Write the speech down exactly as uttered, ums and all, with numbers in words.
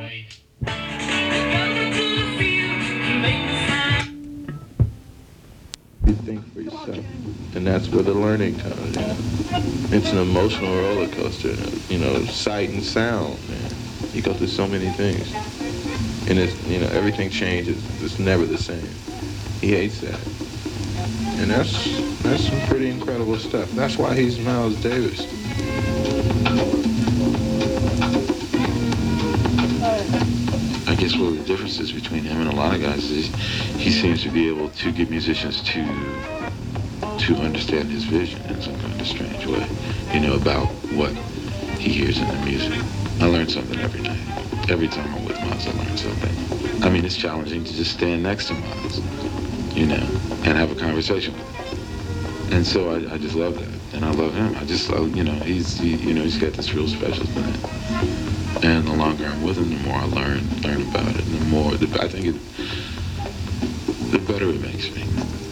You think for yourself, and that's where the learning comes. You know, it's an emotional roller coaster. You know, sight and sound. Man, you go through so many things, and it's you know everything changes. It's never the same. He hates that, and that's that's some pretty incredible stuff. That's why he's Miles Davis. I guess one of the differences between him and a lot of guys is he seems to be able to get musicians to to understand his vision in some kind of strange way, you know, about what he hears in the music. I learn something every night. Every time I'm with Miles, I learn something. I mean, it's challenging to just stand next to Miles, you know, and have a conversation with him. And so I, I just love that, and I love him. I just, I, you know, he's, he, you know, he's got this real special thing. And the longer I'm with him, the more I learn learn about it. And the more, the, I think it, the better it makes me.